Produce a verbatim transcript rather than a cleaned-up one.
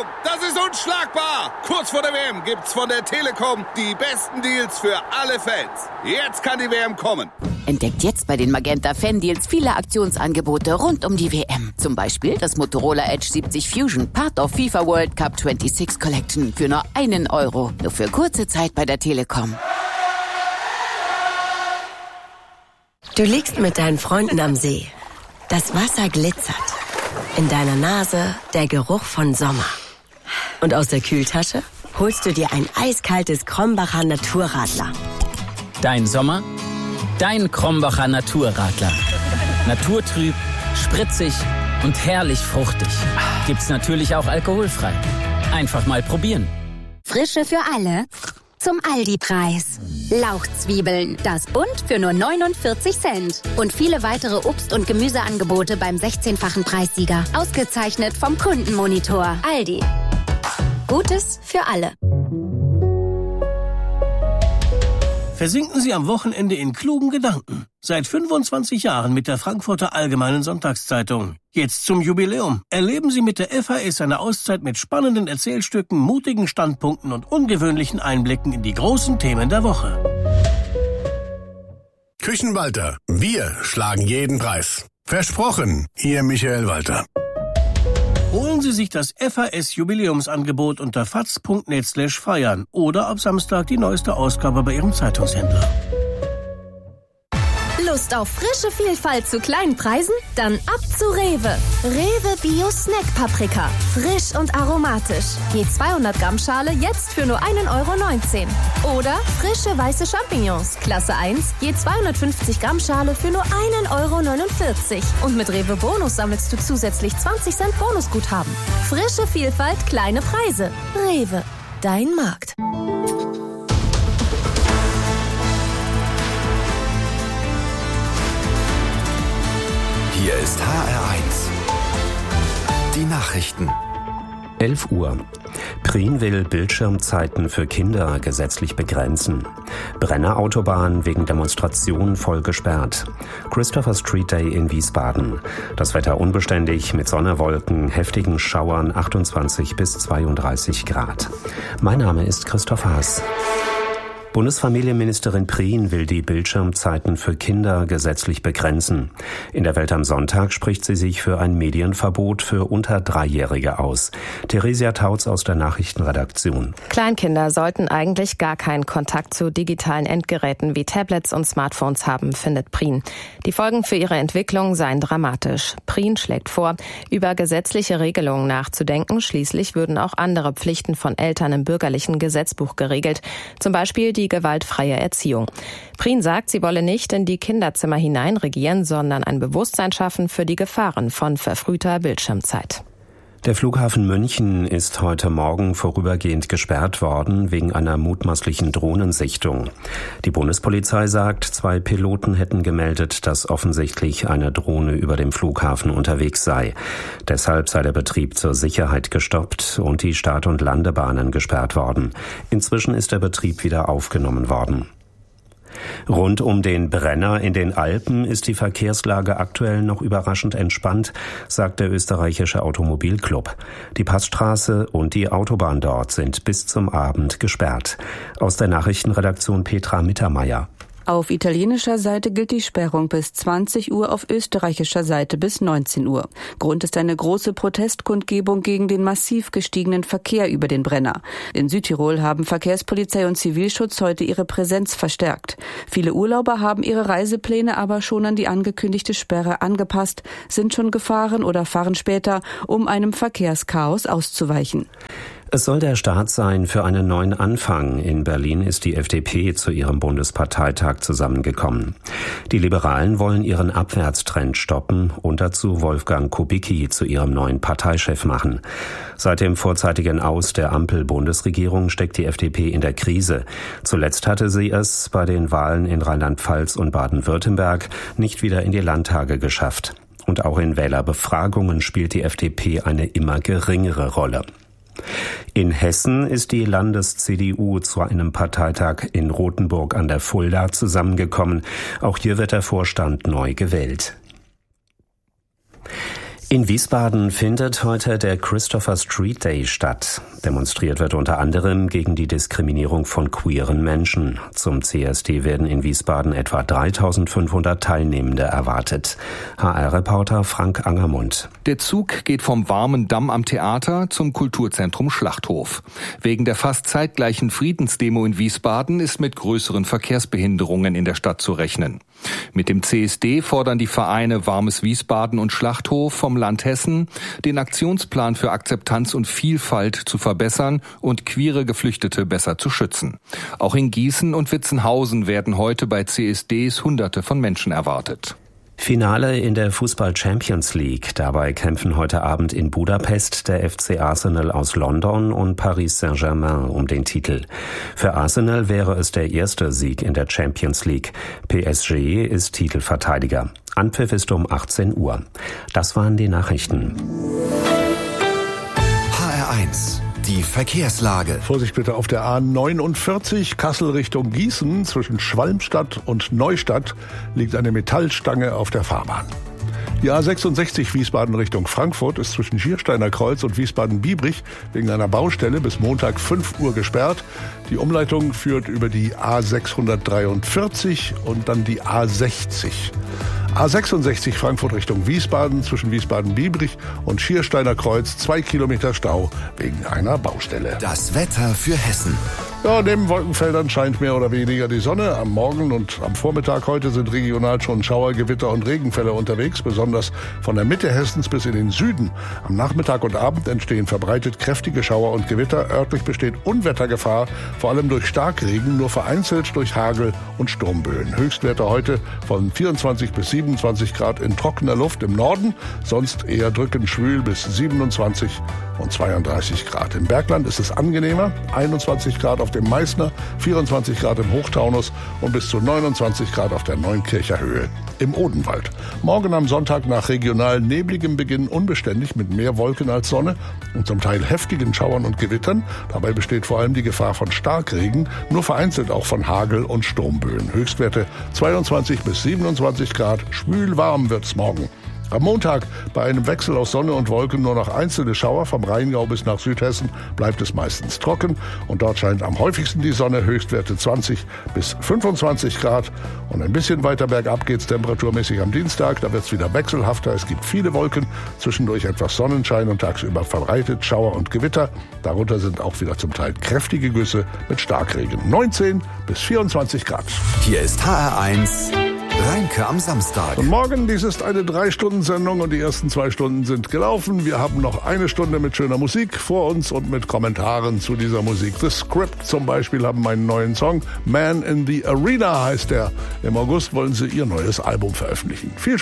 Das ist unschlagbar! Kurz vor der W M gibt's von der Telekom die besten Deals für alle Fans. Jetzt kann die W M kommen. Entdeckt jetzt bei den Magenta Fan-Deals viele Aktionsangebote rund um die W M. Zum Beispiel das Motorola Edge siebzig Fusion, Part of FIFA World Cup sechsundzwanzig Collection für nur einen Euro. Nur für kurze Zeit bei der Telekom. Du liegst mit deinen Freunden am See. Das Wasser glitzert. In deiner Nase der Geruch von Sommer. Und aus der Kühltasche holst du dir ein eiskaltes Krombacher Naturradler. Dein Sommer? Dein Krombacher Naturradler. Naturtrüb, spritzig und herrlich fruchtig. Gibt's natürlich auch alkoholfrei. Einfach mal probieren. Frische für alle. Zum Aldi-Preis. Lauchzwiebeln, das Bund für nur neunundvierzig Cent. Und viele weitere Obst- und Gemüseangebote beim sechzehnfachen Preissieger. Ausgezeichnet vom Kundenmonitor. Aldi. Gutes für alle. Versinken Sie am Wochenende in klugen Gedanken. Seit fünfundzwanzig Jahren mit der Frankfurter Allgemeinen Sonntagszeitung. Jetzt zum Jubiläum. Erleben Sie mit der F A S eine Auszeit mit spannenden Erzählstücken, mutigen Standpunkten und ungewöhnlichen Einblicken in die großen Themen der Woche. Küchenwalter. Wir schlagen jeden Preis. Versprochen, Ihr Michael Walter. Holen Sie sich das F A S-Jubiläumsangebot unter faz punkt net slash feiern oder ab Samstag die neueste Ausgabe bei Ihrem Zeitungshändler. Lust auf frische Vielfalt zu kleinen Preisen? Dann ab zu Rewe. Rewe Bio Snack Paprika. Frisch und aromatisch. Je zweihundert Gramm Schale jetzt für nur einen Euro neunzehn. Oder frische weiße Champignons. Klasse eins. Je zweihundertfünfzig Gramm Schale für nur einen Euro neunundvierzig. Und mit Rewe Bonus sammelst du zusätzlich zwanzig Cent Bonusguthaben. Frische Vielfalt, kleine Preise. Rewe. Dein Markt. Hier ist H R eins. Die Nachrichten. elf Uhr. Prien will Bildschirmzeiten für Kinder gesetzlich begrenzen. Brenner Autobahn wegen Demonstrationen voll gesperrt. Christopher Street Day in Wiesbaden. Das Wetter unbeständig mit Sonne, heftigen Schauern, achtundzwanzig bis zweiunddreißig Grad. Mein Name ist Christoph Haas. Bundesfamilienministerin Prien will die Bildschirmzeiten für Kinder gesetzlich begrenzen. In der Welt am Sonntag spricht sie sich für ein Medienverbot für unter Dreijährige aus. Theresia Tautz aus der Nachrichtenredaktion. Kleinkinder sollten eigentlich gar keinen Kontakt zu digitalen Endgeräten wie Tablets und Smartphones haben, findet Prien. Die Folgen für ihre Entwicklung seien dramatisch. Prien schlägt vor, über gesetzliche Regelungen nachzudenken. Schließlich würden auch andere Pflichten von Eltern im bürgerlichen Gesetzbuch geregelt. Zum Beispiel die gewaltfreie Erziehung. Prien sagt, sie wolle nicht in die Kinderzimmer hineinregieren, sondern ein Bewusstsein schaffen für die Gefahren von verfrühter Bildschirmzeit. Der Flughafen München ist heute Morgen vorübergehend gesperrt worden wegen einer mutmaßlichen Drohnensichtung. Die Bundespolizei sagt, zwei Piloten hätten gemeldet, dass offensichtlich eine Drohne über dem Flughafen unterwegs sei. Deshalb sei der Betrieb zur Sicherheit gestoppt und die Start- und Landebahnen gesperrt worden. Inzwischen ist der Betrieb wieder aufgenommen worden. Rund um den Brenner in den Alpen ist die Verkehrslage aktuell noch überraschend entspannt, sagt der österreichische Automobilclub. Die Passstraße und die Autobahn dort sind bis zum Abend gesperrt. Aus der Nachrichtenredaktion Petra Mittermeier. Auf italienischer Seite gilt die Sperrung bis zwanzig Uhr, auf österreichischer Seite bis neunzehn Uhr. Grund ist eine große Protestkundgebung gegen den massiv gestiegenen Verkehr über den Brenner. In Südtirol haben Verkehrspolizei und Zivilschutz heute ihre Präsenz verstärkt. Viele Urlauber haben ihre Reisepläne aber schon an die angekündigte Sperre angepasst, sind schon gefahren oder fahren später, um einem Verkehrschaos auszuweichen. Es soll der Start sein für einen neuen Anfang. In Berlin ist die F D P zu ihrem Bundesparteitag zusammengekommen. Die Liberalen wollen ihren Abwärtstrend stoppen und dazu Wolfgang Kubicki zu ihrem neuen Parteichef machen. Seit dem vorzeitigen Aus der Ampel-Bundesregierung steckt die F D P in der Krise. Zuletzt hatte sie es bei den Wahlen in Rheinland-Pfalz und Baden-Württemberg nicht wieder in die Landtage geschafft. Und auch in Wählerbefragungen spielt die F D P eine immer geringere Rolle. In Hessen ist die Landes-C D U zu einem Parteitag in Rothenburg an der Fulda zusammengekommen. Auch hier wird der Vorstand neu gewählt. In Wiesbaden findet heute der Christopher Street Day statt. Demonstriert wird unter anderem gegen die Diskriminierung von queeren Menschen. Zum C S D werden in Wiesbaden etwa dreitausendfünfhundert Teilnehmende erwartet. H R-Reporter Frank Angermund. Der Zug geht vom warmen Damm am Theater zum Kulturzentrum Schlachthof. Wegen der fast zeitgleichen Friedensdemo in Wiesbaden ist mit größeren Verkehrsbehinderungen in der Stadt zu rechnen. Mit dem C S D fordern die Vereine Warmes Wiesbaden und Schlachthof vom Land Hessen, den Aktionsplan für Akzeptanz und Vielfalt zu verbessern und queere Geflüchtete besser zu schützen. Auch in Gießen und Witzenhausen werden heute bei C S Ds Hunderte von Menschen erwartet. Finale in der Fußball-Champions League. Dabei kämpfen heute Abend in Budapest der F C Arsenal aus London und Paris Saint-Germain um den Titel. Für Arsenal wäre es der erste Sieg in der Champions League. P S G ist Titelverteidiger. Anpfiff ist um achtzehn Uhr. Das waren die Nachrichten. H R eins. Die Verkehrslage. Vorsicht bitte auf der A neunundvierzig Kassel Richtung Gießen. Zwischen Schwalmstadt und Neustadt liegt eine Metallstange auf der Fahrbahn. Die A sechsundsechzig Wiesbaden Richtung Frankfurt ist zwischen Schiersteiner Kreuz und Wiesbaden-Biebrich wegen einer Baustelle bis Montag fünf Uhr gesperrt. Die Umleitung führt über die A sechshundertdreiundvierzig und dann die A sechzig. A sechsundsechzig Frankfurt Richtung Wiesbaden zwischen Wiesbaden-Biebrich und Schiersteiner Kreuz zwei Kilometer Stau wegen einer Baustelle. Das Wetter für Hessen. Ja, neben Wolkenfeldern scheint mehr oder weniger die Sonne. Am Morgen und am Vormittag heute sind regional schon Schauer, Gewitter und Regenfälle unterwegs, besonders von der Mitte Hessens bis in den Süden. Am Nachmittag und Abend entstehen verbreitet kräftige Schauer und Gewitter. Örtlich besteht Unwettergefahr, vor allem durch Starkregen, nur vereinzelt durch Hagel und Sturmböen. Höchstwerte heute von vierundzwanzig bis siebenundzwanzig Grad in trockener Luft im Norden, sonst eher drückend schwül bis siebenundzwanzig und zweiunddreißig Grad. Im Bergland ist es angenehmer, einundzwanzig Grad auf dem Meißner, vierundzwanzig Grad im Hochtaunus und bis zu neunundzwanzig Grad auf der Neunkircher Höhe im Odenwald. Morgen am Sonntag nach regional nebligem Beginn unbeständig mit mehr Wolken als Sonne und zum Teil heftigen Schauern und Gewittern. Dabei besteht vor allem die Gefahr von Starkregen, nur vereinzelt auch von Hagel und Sturmböen. Höchstwerte zweiundzwanzig bis siebenundzwanzig Grad, schwül warm wird's morgen. Am Montag bei einem Wechsel aus Sonne und Wolken nur noch einzelne Schauer. Vom Rheingau bis nach Südhessen bleibt es meistens trocken. Und dort scheint am häufigsten die Sonne, Höchstwerte zwanzig bis fünfundzwanzig Grad. Und ein bisschen weiter bergab geht's temperaturmäßig am Dienstag. Da wird's wieder wechselhafter. Es gibt viele Wolken, zwischendurch etwas Sonnenschein und tagsüber verbreitet Schauer und Gewitter. Darunter sind auch wieder zum Teil kräftige Güsse mit Starkregen. neunzehn bis vierundzwanzig Grad. Hier ist H R eins. Rheinke am Samstag. Und morgen, dies ist eine drei-Stunden-Sendung und die ersten zwei Stunden sind gelaufen. Wir haben noch eine Stunde mit schöner Musik vor uns und mit Kommentaren zu dieser Musik. The Script zum Beispiel haben einen neuen Song. Man in the Arena heißt er. Im August wollen sie ihr neues Album veröffentlichen. Viel